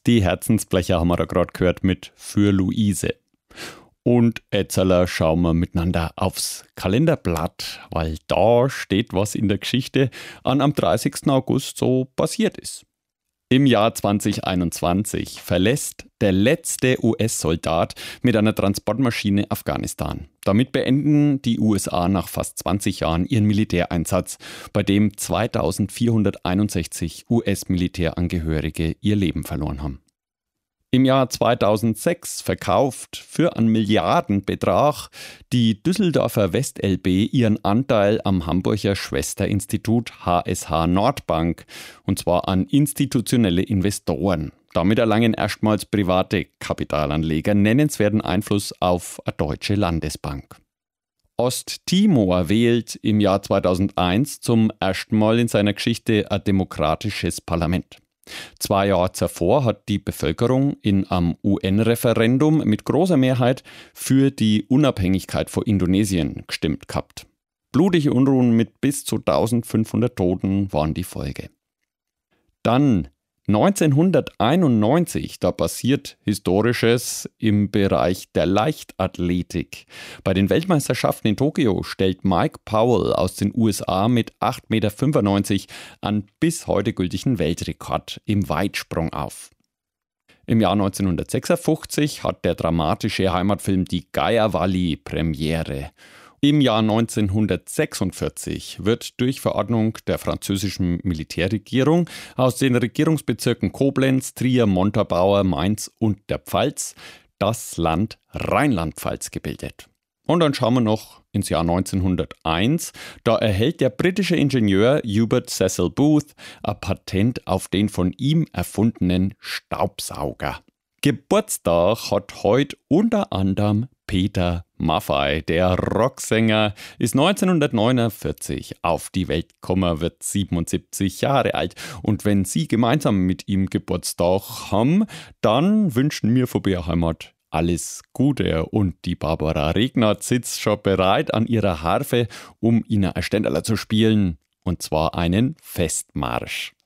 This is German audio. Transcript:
Die Herzensblecher haben wir da gerade gehört mit Für Luise. Und jetzt schauen wir miteinander aufs Kalenderblatt, weil da steht, was in der Geschichte am 30. August so passiert ist. Im Jahr 2021 verlässt der letzte US-Soldat mit einer Transportmaschine Afghanistan. Damit beenden die USA nach fast 20 Jahren ihren Militäreinsatz, bei dem 2461 US-Militärangehörige ihr Leben verloren haben. Im Jahr 2006 verkauft für einen Milliardenbetrag die Düsseldorfer WestLB ihren Anteil am Hamburger Schwesterinstitut HSH Nordbank, und zwar an institutionelle Investoren. Damit erlangen erstmals private Kapitalanleger nennenswerten Einfluss auf eine deutsche Landesbank. Osttimor wählt im Jahr 2001 zum ersten Mal in seiner Geschichte ein demokratisches Parlament. 2 Jahre zuvor hat die Bevölkerung in einem UN-Referendum mit großer Mehrheit für die Unabhängigkeit von Indonesien gestimmt gehabt. Blutige Unruhen mit bis zu 1500 Toten waren die Folge. Dann 1991, da passiert Historisches im Bereich der Leichtathletik. Bei den Weltmeisterschaften in Tokio stellt Mike Powell aus den USA mit 8,95 Meter einen bis heute gültigen Weltrekord im Weitsprung auf. Im Jahr 1956 hat der dramatische Heimatfilm Die Geierwalli Premiere. Im Jahr 1946 wird durch Verordnung der französischen Militärregierung aus den Regierungsbezirken Koblenz, Trier, Montabaur, Mainz und der Pfalz das Land Rheinland-Pfalz gebildet. Und dann schauen wir noch ins Jahr 1901. Da erhält der britische Ingenieur Hubert Cecil Booth ein Patent auf den von ihm erfundenen Staubsauger. Geburtstag hat heute unter anderem Peter Maffay. Der Rocksänger ist 1949 auf die Welt gekommen, wird 77 Jahre alt. Und wenn Sie gemeinsam mit ihm Geburtstag haben, dann wünschen wir von BR Heimat alles Gute. Und die Barbara Regner sitzt schon bereit an ihrer Harfe, um Ihnen ein Ständerler zu spielen. Und zwar einen Festmarsch.